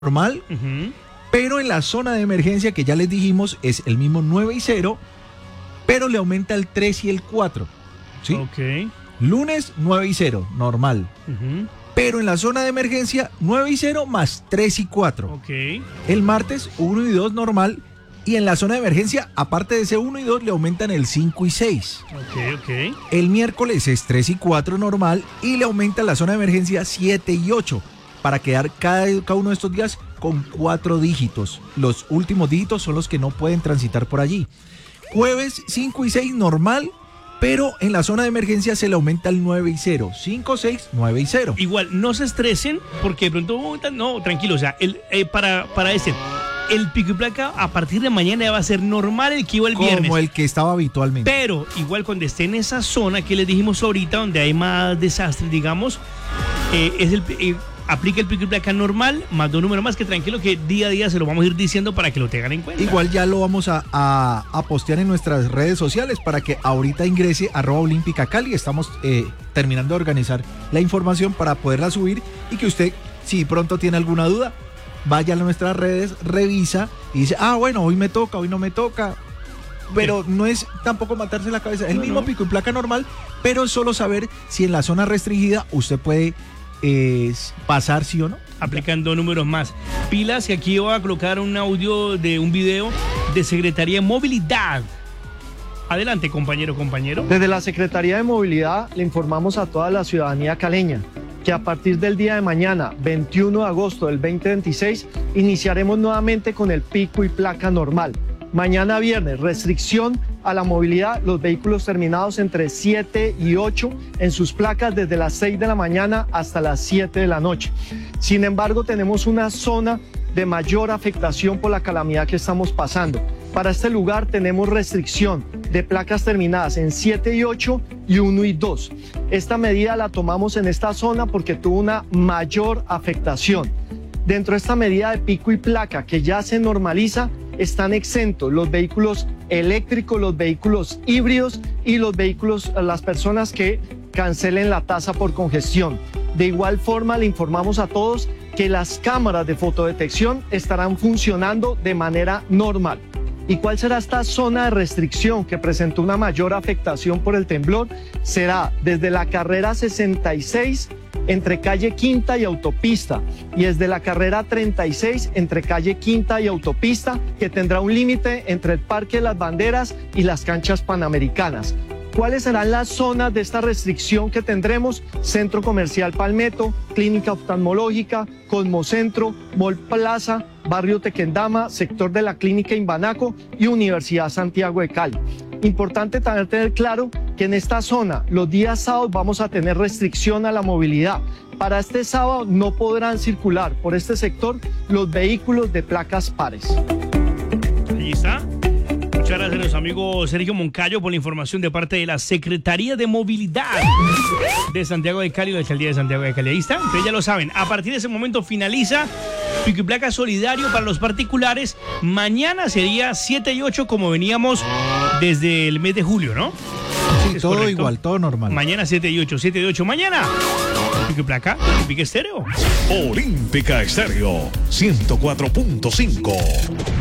normal, pero en la zona de emergencia que ya les dijimos es el mismo 9 y 0, pero le aumenta el 3 y el 4. ¿Sí? Ok. Lunes 9 y 0, normal. Pero en la zona de emergencia 9 y 0 más 3 y 4. Ok. El martes 1 y 2 normal. Y en la zona de emergencia, aparte de ese 1 y 2, le aumentan el 5 y 6. Ok. El miércoles es 3 y 4 normal y le aumenta la zona de emergencia 7 y 8 para quedar cada uno de estos días con 4 dígitos. Los últimos dígitos son los que no pueden transitar por allí. Jueves 5 y 6 normal, pero en la zona de emergencia se le aumenta el 9 y 0. 5, 6, 9 y 0. Igual, no se estresen porque de pronto, no, tranquilo, o sea, el pico y placa a partir de mañana ya va a ser normal el que iba el viernes. Como el que estaba habitualmente. Pero igual cuando esté en esa zona que les dijimos ahorita, donde hay más desastres, digamos, aplica el pico y placa normal, más 2 números más, que tranquilo que día a día se lo vamos a ir diciendo para que lo tengan en cuenta. Igual ya lo vamos a postear en nuestras redes sociales para que ahorita ingrese @Olímpica-Cali. Estamos terminando de organizar la información para poderla subir y que usted, si pronto tiene alguna duda, vaya a nuestras redes, revisa y dice, bueno, hoy me toca, hoy no me toca. Pero no es tampoco matarse la cabeza, es el mismo pico y placa normal, pero es solo saber si en la zona restringida usted puede pasar sí o no. Aplicando números más. Pilas, que aquí voy a colocar un audio de un video de Secretaría de Movilidad. Adelante, compañero. Desde la Secretaría de Movilidad le informamos a toda la ciudadanía caleña que a partir del día de mañana, 21 de agosto del 2026, iniciaremos nuevamente con el pico y placa normal. Mañana viernes, restricción a la movilidad, los vehículos terminados entre 7 y 8 en sus placas desde las 6 de la mañana hasta las 7 de la noche. Sin embargo, tenemos una zona de mayor afectación por la calamidad que estamos pasando. Para este lugar tenemos restricción de placas terminadas en 7 y 8 y 1 y 2. Esta medida la tomamos en esta zona porque tuvo una mayor afectación. Dentro de esta medida de pico y placa que ya se normaliza, están exentos los vehículos eléctricos, los vehículos híbridos y las personas que cancelen la tasa por congestión. De igual forma, le informamos a todos que las cámaras de fotodetección estarán funcionando de manera normal. ¿Y cuál será esta zona de restricción que presentó una mayor afectación por el temblor? Será desde la carrera 66 entre calle Quinta y autopista y desde la carrera 36 entre calle Quinta y autopista, que tendrá un límite entre el Parque de las Banderas y las canchas panamericanas. ¿Cuáles serán las zonas de esta restricción que tendremos? Centro Comercial Palmetto, Clínica Oftalmológica, Cosmocentro, Mall Plaza, Barrio Tequendama, sector de la Clínica Imbanaco y Universidad Santiago de Cali. Importante también tener claro que en esta zona los días sábados vamos a tener restricción a la movilidad. Para este sábado no podrán circular por este sector los vehículos de placas pares. Ahí está. Muchas gracias a nuestro amigo Sergio Moncayo por la información de parte de la Secretaría de Movilidad de Santiago de Cali, la Alcaldía de Santiago de Cali. Ahí está, ustedes ya lo saben. A partir de ese momento finaliza pico y placa solidario para los particulares. Mañana sería 7 y 8 como veníamos desde el mes de julio, ¿no? Sí, todo correcto. Igual, todo normal. Mañana 7 y 8, 7 y 8 mañana. Pico y placa, Olímpica Estéreo. Olímpica Estéreo 104.5.